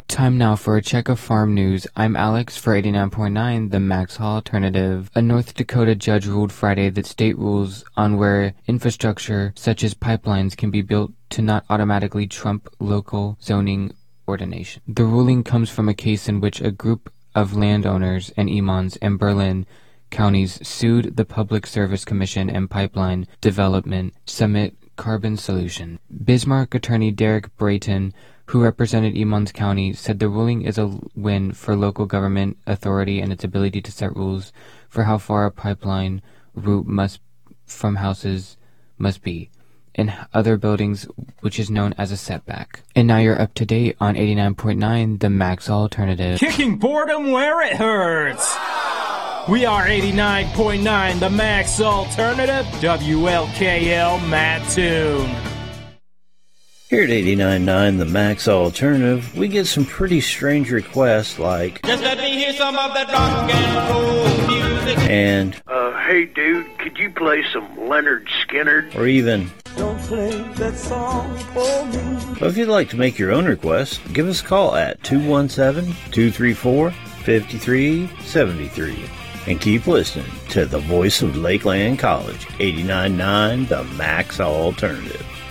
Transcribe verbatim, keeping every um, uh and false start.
Time now for a check of farm news. I'm Alex for eighty-nine point nine, the Maxwell Alternative. A North Dakota judge ruled Friday that state rules on where infrastructure such as pipelines can be built to not automatically trump local zoning ordination. The ruling comes from a case in which a group of landowners in Emmons and Berlin counties sued the Public Service Commission and Pipeline Development Summit Carbon Solution. Bismarck attorney Derek Brayton, who represented Emmons County, said the ruling is a win for local government authority and its ability to set rules for how far a pipeline route must from houses must be in other buildings, which is known as a setback. And now you're up to date on eighty-nine point nine, the Max Alternative. Kicking boredom where it hurts. We are eighty-nine point nine, the Max Alternative, W L K L Mattoon. Here at eighty-nine point nine, the Max Alternative, we get some pretty strange requests like, just let me hear some of that rock and roll music. And, uh, hey dude, could you play some Leonard Skinner? Or even, don't play that song for me. But if you'd like to make your own request, give us a call at two one seven, two three four, five three seven three. And keep listening to the voice of Lakeland College, eighty-nine point nine, the Max Alternative.